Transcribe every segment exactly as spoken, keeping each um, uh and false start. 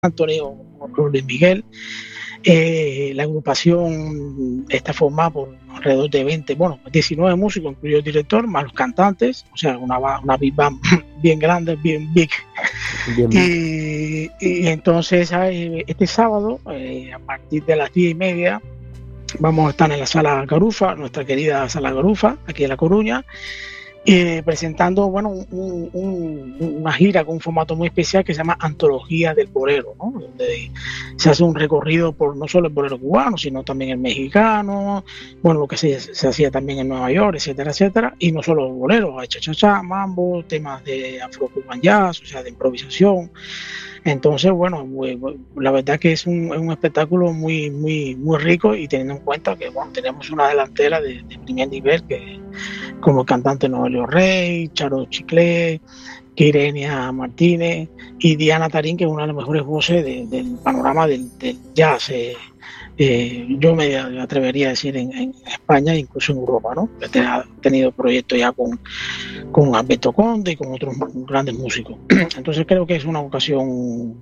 Antonio Luis Miguel. Eh, la agrupación está formada por alrededor de veinte, bueno, diecinueve músicos, incluido el director, más los cantantes, o sea, una, una big band bien grande, bien big. Bien. Y, y entonces este sábado, eh, a partir de las diez y media, vamos a estar en la Sala Garufa, nuestra querida Sala Garufa, aquí en La Coruña, eh, presentando, bueno, un, un, una gira con un formato muy especial que se llama Antología del Bolero, ¿no? Donde se hace un recorrido por no solo el bolero cubano, sino también el mexicano, bueno, lo que se, se hacía también en Nueva York, etcétera, etcétera, y no solo boleros, hay cha-cha-cha, mambo, temas de afro-cuban jazz, o sea, de improvisación. Entonces, bueno, la verdad que es un, es un espectáculo muy, muy, muy rico, y teniendo en cuenta que, bueno, tenemos una delantera de, de primer nivel, que como el cantante Noelio Rey, Charo Chiclé, Kirenia Martínez y Diana Tarín, que es una de las mejores voces de, del panorama del, del jazz. Eh, eh, yo me atrevería a decir en, en España e incluso en Europa, ¿no? He tenido proyectos ya con, con Alberto Conde y con otros grandes músicos. Entonces creo que es una ocasión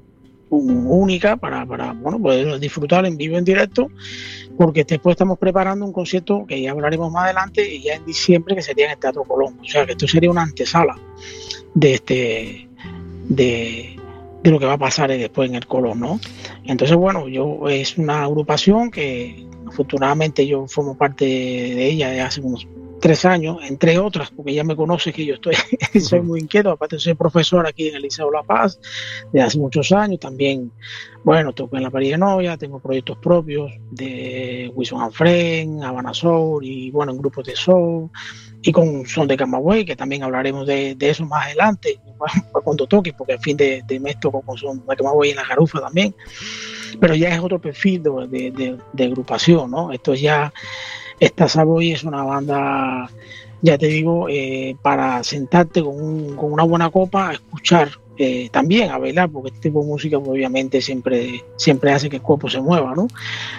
única para, para bueno, poder disfrutar en vivo, en directo, porque después estamos preparando un concierto que ya hablaremos más adelante, y ya en diciembre, que sería en el Teatro Colón. O sea que esto sería una antesala de este de, de lo que va a pasar después en el Colón, ¿no? Entonces, bueno, yo es una agrupación que afortunadamente yo formo parte de ella de hace unos tres años, entre otras, porque ya me conoce que yo estoy soy muy inquieto, aparte soy profesor aquí en el Liceo La Paz de hace muchos años. También, bueno, toco en la París de Novia, tengo proyectos propios de Wilson and Friends, Habana Soul, y bueno, en grupos de soul, y con Son de Camagüey, que también hablaremos de, de eso más adelante, cuando toque, porque al fin de, de mes toco con Son de Camagüey en la Garufa también, pero ya es otro perfil de, de, de, de agrupación, ¿no? Esto ya, esta Savoy es una banda, ya te digo, eh, para sentarte con, un, con una buena copa a escuchar, eh, también a bailar, porque este tipo de música obviamente siempre, siempre hace que el cuerpo se mueva, ¿no?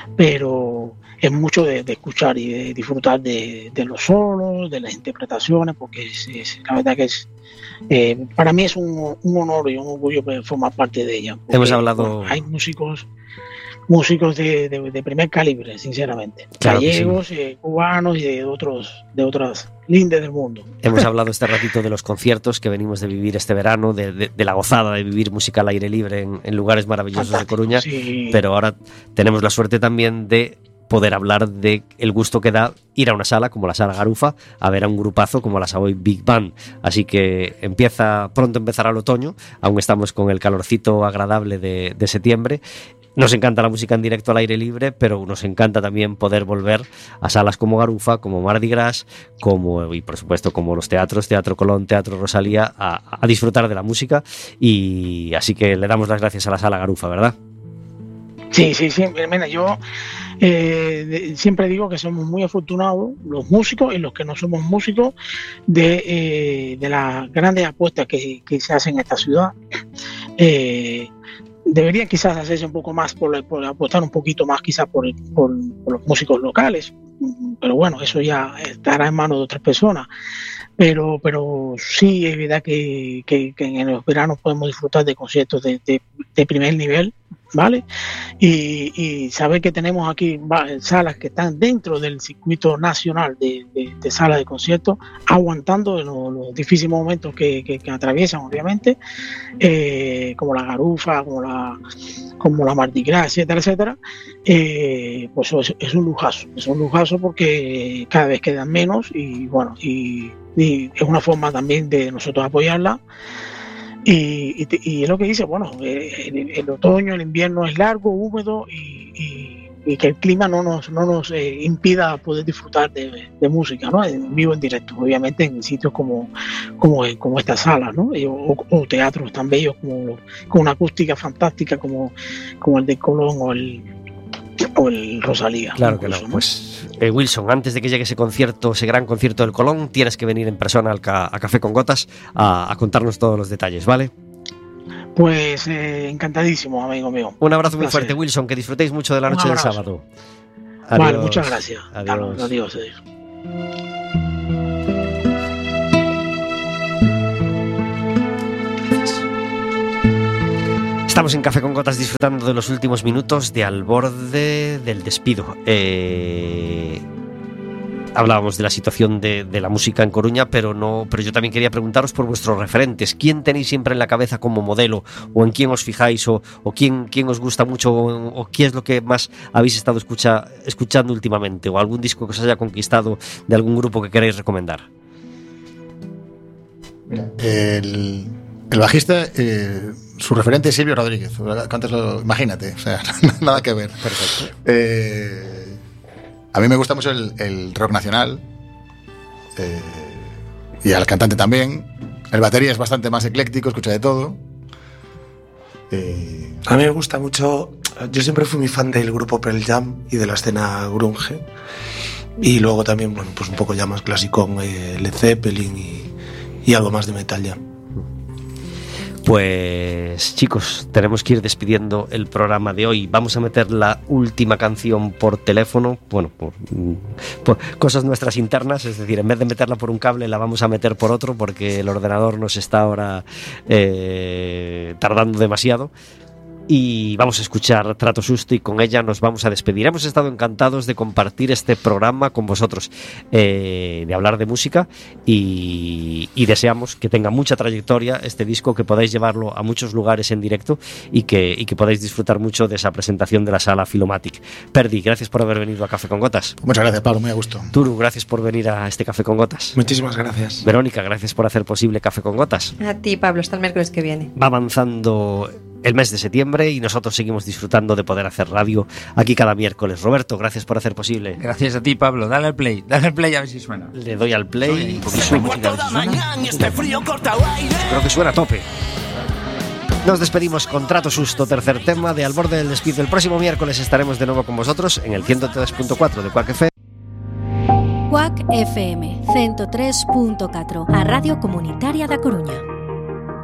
Pero es mucho de, de escuchar y de disfrutar de, de los solos, de las interpretaciones, porque es, es, la verdad que es, eh, para mí es un, un honor y un orgullo formar parte de ella. Porque, hemos hablado... bueno, hay músicos músicos de, de, de primer calibre, sinceramente, claro, gallegos, sí. eh, cubanos y de otros de otras lindes del mundo. Hemos hablado este ratito de los conciertos que venimos de vivir este verano, de, de, de la gozada de vivir música al aire libre en, en lugares maravillosos Fantástico, de Coruña, sí. Pero ahora tenemos la suerte también de poder hablar de el gusto que da ir a una sala como la Sala Garufa a ver a un grupazo como la Savoy Big Band. Así que empieza pronto empezará el otoño, aún estamos con el calorcito agradable de, de septiembre. Nos encanta la música en directo al aire libre, pero nos encanta también poder volver a salas como Garufa, como Mardi Gras, como, y por supuesto como los teatros, Teatro Colón, Teatro Rosalía, a, a disfrutar de la música. Y así que le damos las gracias a la Sala Garufa, ¿verdad? Sí, sí, sí. Mira, yo eh, de, siempre digo que somos muy afortunados, los músicos y los que no somos músicos, de, eh, de las grandes apuestas que, que se hacen en esta ciudad. Eh, Deberían quizás hacerse un poco más por, por apostar un poquito más quizás por, por, por los músicos locales, pero bueno, eso ya estará en manos de otras personas. Pero, pero sí es verdad que, que, que en los veranos podemos disfrutar de conciertos de, de, de primer nivel, ¿vale? Y, y saber que tenemos aquí salas que están dentro del circuito nacional de, de, de salas de conciertos, aguantando los, los difíciles momentos que, que, que atraviesan, obviamente, eh, como la Garufa, como la, como la Mardi Gras, etcétera, etcétera. Eh, pues es, es un lujazo, es un lujazo porque cada vez quedan menos, y bueno, y y es una forma también de nosotros apoyarla. Y, y, y es lo que dice, bueno, el, el otoño, el invierno es largo, húmedo, y, y, y que el clima no nos, no nos eh, impida poder disfrutar de, de música, ¿no? En vivo, en directo, obviamente en sitios como, como, como esta sala, ¿no? O, o teatros tan bellos como con una acústica fantástica como, como el de Colón o el o el Rosalía. Claro incluso, que no, ¿no? Pues eh, Wilson, antes de que llegue ese concierto, ese gran concierto del Colón, tienes que venir en persona al ca- a Café con Gotas a, a contarnos todos los detalles, ¿vale? Pues eh, encantadísimo, amigo mío. Un abrazo muy fuerte, Wilson, que disfrutéis mucho de la noche del sábado. Adiós. Vale, muchas gracias. Adiós. Adiós, adiós. Estamos en Café con Gotas disfrutando de los últimos minutos de Al borde del despido. Eh, hablábamos de la situación de, de la música en Coruña, pero no, pero yo también quería preguntaros por vuestros referentes. ¿Quién tenéis siempre en la cabeza como modelo? ¿O en quién os fijáis? ¿O, o quién, quién os gusta mucho? O, o qué es lo que más habéis estado escucha, escuchando últimamente? ¿O algún disco que os haya conquistado de algún grupo que queráis recomendar? El, el bajista, eh, su referente es Silvio Rodríguez. Antes lo, imagínate, o sea, nada que ver. Perfecto. Eh, a mí me gusta mucho el, el rock nacional, eh, y al cantante también. El batería es bastante más ecléctico, escucha de todo. Eh, a mí me gusta mucho. Yo siempre fui muy fan del grupo Pearl Jam y de la escena grunge. Y luego también, bueno, pues un poco ya más clasicón, eh, Led Zeppelin y y algo más de metal ya. Pues chicos, tenemos que ir despidiendo el programa de hoy. Vamos a meter la última canción por teléfono, bueno, por, por cosas nuestras internas, es decir, en vez de meterla por un cable la vamos a meter por otro porque el ordenador nos está ahora eh, tardando demasiado. Y vamos a escuchar Trato Susto y con ella nos vamos a despedir. Hemos estado encantados de compartir este programa con vosotros, eh, de hablar de música y, y deseamos que tenga mucha trayectoria este disco, que podáis llevarlo a muchos lugares en directo y que, y que podáis disfrutar mucho de esa presentación de la sala Filomatic. Perdi, gracias por haber venido a Café con Gotas. Muchas gracias, Pablo, muy a gusto. Turu, gracias por venir a este Café con Gotas. Muchísimas gracias. Verónica, gracias por hacer posible Café con Gotas. A ti, Pablo, hasta el miércoles que viene. Va avanzando el mes de septiembre y nosotros seguimos disfrutando de poder hacer radio aquí cada miércoles. Roberto, gracias por hacer posible. Gracias a ti, Pablo. Dale al play, dale al play a ver si suena. Le doy al play. Creo que suena a tope. Nos despedimos con Trato Susto, tercer tema de Al borde del despido. El próximo miércoles estaremos de nuevo con vosotros en el ciento tres punto cuatro de Quack F M. Quack F M ciento tres punto catro, a Radio Comunitaria da Coruña.